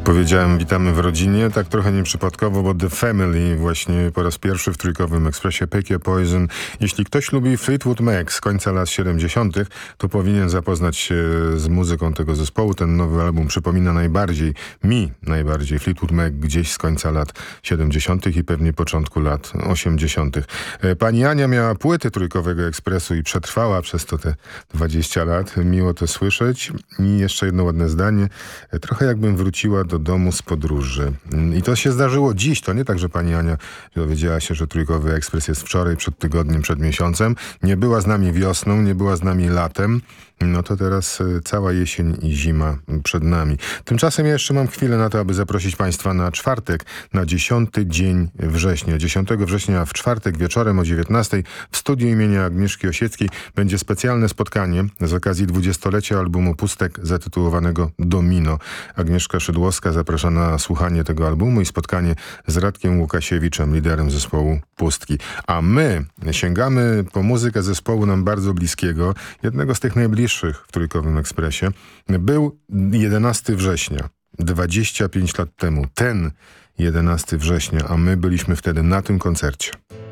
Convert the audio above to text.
Powiedziałem, witamy w rodzinie, tak trochę nieprzypadkowo, bo The Family właśnie po raz pierwszy w Trójkowym Ekspresie Pick Your Poison. Jeśli ktoś lubi Fleetwood Mac z końca lat 70., to powinien zapoznać się z muzyką tego zespołu. Ten nowy album przypomina najbardziej Fleetwood Mac gdzieś z końca lat 70. i pewnie początku lat 80. Pani Ania miała płyty Trójkowego Ekspresu i przetrwała przez to te 20 lat. Miło to słyszeć. I jeszcze jedno ładne zdanie. Trochę jakbym wróciła do domu z podróży. I to się zdarzyło dziś. To nie tak, że pani Ania dowiedziała się, że Trójkowy Ekspres jest wczoraj, przed tygodniem, przed miesiącem. Nie była z nami wiosną, nie była z nami latem. No to teraz cała jesień i zima przed nami. Tymczasem ja jeszcze mam chwilę na to, aby zaprosić państwa na czwartek, na 10 dzień września. 10 września w czwartek wieczorem o 19 w studiu imienia Agnieszki Osieckiej będzie specjalne spotkanie z okazji 20-lecia albumu Pustek zatytułowanego Domino. Agnieszka Szydłowska zaprasza na słuchanie tego albumu i spotkanie z Radkiem Łukasiewiczem, liderem zespołu Pustki. A my sięgamy po muzykę zespołu nam bardzo bliskiego, jednego z tych najbliższych w Trójkowym Ekspresie. Był 11 września, 25 lat temu. Ten 11 września, a my byliśmy wtedy na tym koncercie.